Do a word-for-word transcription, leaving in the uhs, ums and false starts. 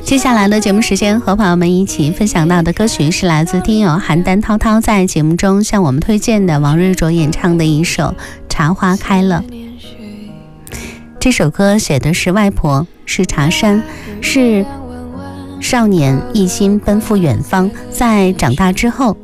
接下来的节目时间，和朋友们一起分享到的歌曲是来自听友邯郸涛涛在节目中向我们推荐的王瑞卓演唱的一首《茶花开了》。这首歌写的是外婆，是茶山，是少年一心奔赴远方，在长大之后